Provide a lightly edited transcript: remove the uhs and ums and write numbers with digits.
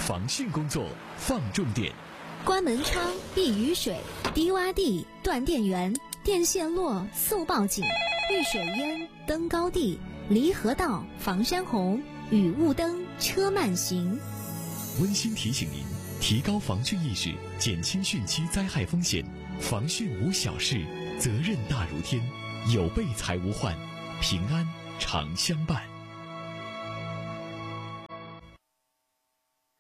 防汛工作放重点。 关门窗、避雨水、低洼地、断电源、电线落速报警、遇水淹、登高地、离合道、防山洪、雨雾灯、车慢行。 温馨提醒您，提高防汛意识，减轻汛期灾害风险。防汛无小事，责任大如天。有备才无患，平安常相伴。